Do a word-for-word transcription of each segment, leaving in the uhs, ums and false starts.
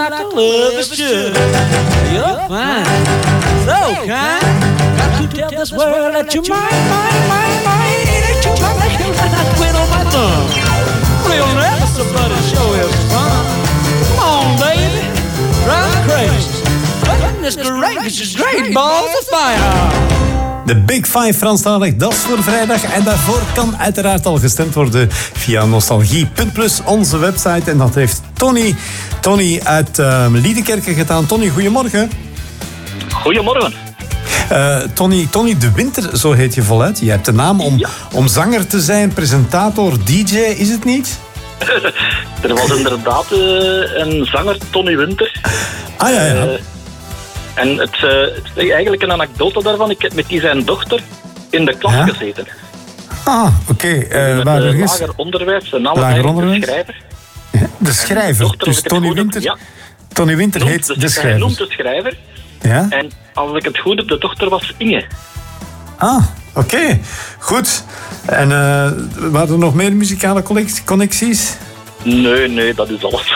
like a lover's should. You're fine, so kind. Got to tell this world that you're mine, mine, mine, mine. That you're mine, that you're mine. I quit on my thumb. We'll never somebody show his fun. Come on, baby, drive me crazy. Goodness gracious, great balls of fire. De Big Five Franstalig, dat is voor vrijdag. En daarvoor kan uiteraard al gestemd worden via nostalgie punt plus, onze website. En dat heeft Tony, Tony uit uh, Liedekerke gedaan. Tony, goedemorgen. Goedemorgen. Uh, Tony, Tony de Winter, zo heet je voluit. Je hebt de naam om, ja. om zanger te zijn, presentator, D J, is het niet? Er was inderdaad uh, een zanger, Tony Winter. Ah ja, ja. Uh, En het, uh, het is eigenlijk een anekdote daarvan. Ik heb met die zijn dochter in de klas ja? gezeten. Ah, oké. Okay. Uh, waar uh, lager onderwijs. Zijn naam lager onderwijs? De schrijver. Ja, de schrijver. De dus Tony Winter, ja. Tony Winter noemt, heet dus de schrijver. Hij noemt de schrijver. Ja? En als ik het goed heb, de dochter was Inge. Ah, oké. Okay. Goed. En uh, waren er nog meer muzikale connecties? Nee, nee, dat is alles.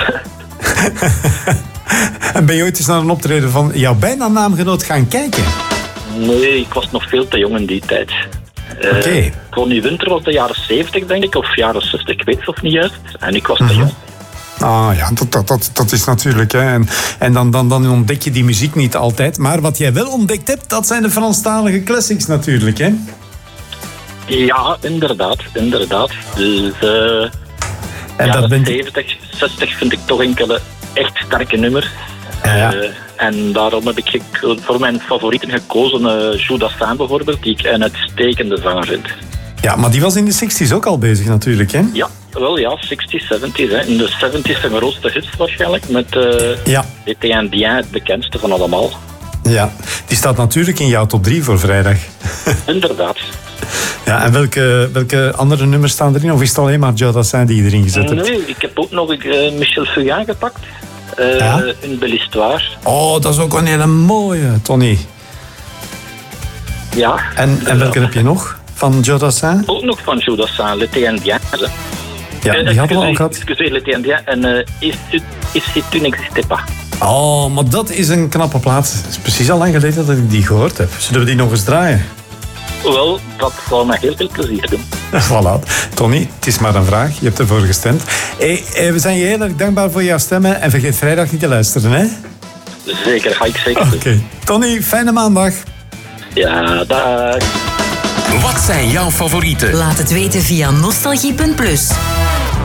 En ben je ooit eens naar een optreden van jouw bijna naamgenoot gaan kijken? Nee, ik was nog veel te jong in die tijd. Oké. Okay. Uh, Tony Winter was de jaren zeventig, denk ik, of jaren zestig, ik weet het of niet juist. En ik was te uh-huh. jong. Ah ja, dat, dat, dat, dat is natuurlijk. Hè. En, en dan, dan, dan ontdek je die muziek niet altijd. Maar wat jij wel ontdekt hebt, dat zijn de Franstalige classics natuurlijk, hè? Ja, inderdaad, inderdaad. Dus uh, en jaren dat bent... zeventig, zestig vind ik toch enkele echt sterke nummers. Ja. Uh, en daarom heb ik voor mijn favorieten gekozen, uh, Judas Dassin bijvoorbeeld, die ik een uitstekende zanger vind. Ja, maar die was in de zestig's ook al bezig natuurlijk, hè? Ja, wel ja, zestig, zeventig. Hè. In de zeventig zijn grootste hits waarschijnlijk, met uh, ja. L'été indien, het bekendste van allemaal. Ja, die staat natuurlijk in jouw top drie voor vrijdag. Inderdaad. Ja, en welke, welke andere nummers staan erin? Of is het alleen maar Judas Dassin die je erin gezet hebt? Nee, ik heb ook nog uh, Michel Fugain gepakt. Uh, ja? Une belle histoire. Oh, dat is ook een hele mooie, Tony. Ja. En, en welke heb je nog van Judas Dassin? Ook nog van Judas Dassin, L'été indien. Ja, die hadden we al gehad. Excusez, L'été indien en uh, Et si tu n'existais pas. Oh, maar dat is een knappe plaat. Het is precies al lang geleden dat ik die gehoord heb. Zullen we die nog eens draaien? Wel, dat zal me heel veel plezier doen. Voilà. Tony, het is maar een vraag. Je hebt ervoor gestemd. Hey, we zijn je heel erg dankbaar voor jouw stemmen. En vergeet vrijdag niet te luisteren, hè? Zeker, ga ik zeker doen. Oké. Okay. Tony, fijne maandag. Ja, dag. Wat zijn jouw favorieten? Laat het weten via nostalgie punt plus.